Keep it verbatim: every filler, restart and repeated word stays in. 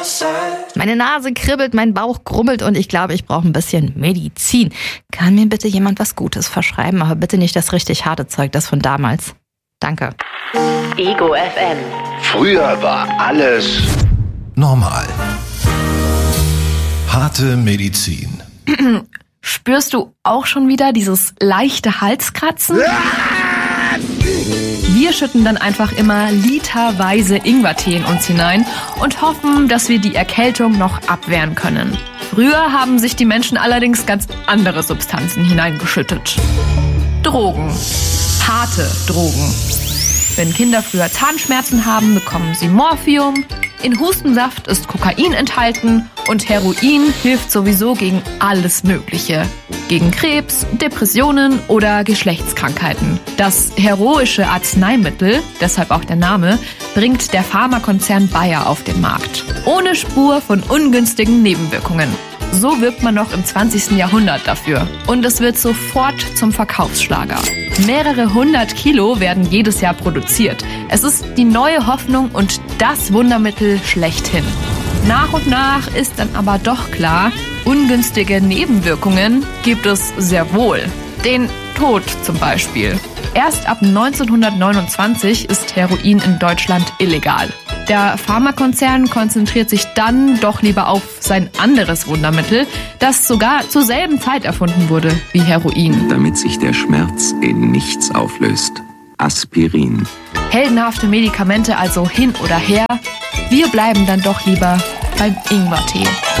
Meine Nase kribbelt, mein Bauch grummelt und ich glaube, ich brauche ein bisschen Medizin. Kann mir bitte jemand was Gutes verschreiben, aber bitte nicht das richtig harte Zeug, das von damals. Danke. Ego F M. Früher war alles normal. Harte Medizin. Spürst du auch schon wieder dieses leichte Halskratzen? Wir schütten dann einfach immer literweise Ingwertee in uns hinein und hoffen, dass wir die Erkältung noch abwehren können. Früher haben sich die Menschen allerdings ganz andere Substanzen hineingeschüttet. Drogen. Harte Drogen. Wenn Kinder früher Zahnschmerzen haben, bekommen sie Morphium. In Hustensaft ist Kokain enthalten und Heroin hilft sowieso gegen alles Mögliche. Gegen Krebs, Depressionen oder Geschlechtskrankheiten. Das heroische Arzneimittel, deshalb auch der Name, bringt der Pharmakonzern Bayer auf den Markt. Ohne Spur von ungünstigen Nebenwirkungen. So wirbt man noch im zwanzigsten Jahrhundert dafür. Und es wird sofort zum Verkaufsschlager. Mehrere hundert Kilo werden jedes Jahr produziert. Es ist die neue Hoffnung und das Wundermittel schlechthin. Nach und nach ist dann aber doch klar, ungünstige Nebenwirkungen gibt es sehr wohl. Den Tod zum Beispiel. Erst ab neunzehnhundertneunundzwanzig ist Heroin in Deutschland illegal. Der Pharmakonzern konzentriert sich dann doch lieber auf sein anderes Wundermittel, das sogar zur selben Zeit erfunden wurde wie Heroin. Damit sich der Schmerz in nichts auflöst. Aspirin. Heldenhafte Medikamente also hin oder her. Wir bleiben dann doch lieber beim Ingwertee.